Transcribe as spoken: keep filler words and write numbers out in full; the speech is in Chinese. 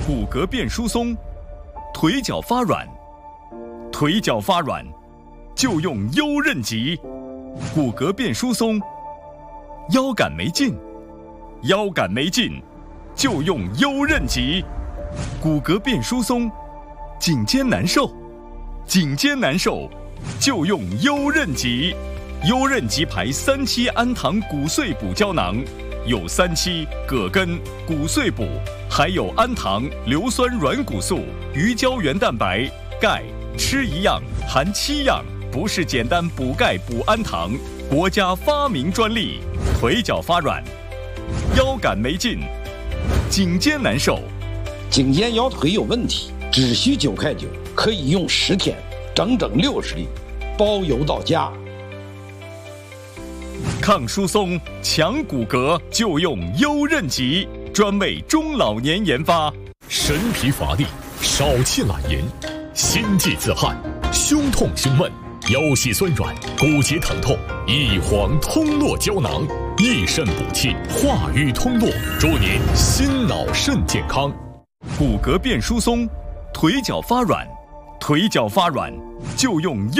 骨骼变疏松，腿脚发软，腿脚发软就用优韧极；骨骼变疏松，腰杆没劲，腰杆没劲就用优韧极；骨骼变疏松，颈肩难受，颈肩难受就用优韧极。优韧极牌三七氨糖骨碎补胶囊，有三七、葛根、骨碎补，还有氨糖、硫酸软骨素、鱼胶原蛋白、钙，吃一样含七样，不是简单补钙补氨糖，国家发明专利。腿脚发软，腰杆没劲，颈肩难受， 颈肩腰腿有问题，只需九块九，可以用十天，整整六十粒，包邮到家。 抗疏松、强骨骼就用优韧极，专为中老年研发。 神疲乏力、少气懒言、心悸自汗、胸痛胸闷、腰膝酸软、骨节疼痛，一黄通络胶囊，益肾补气，化瘀通络，祝您心脑肾健康。 骨骼变疏松，腿脚发软，腿脚发软就用优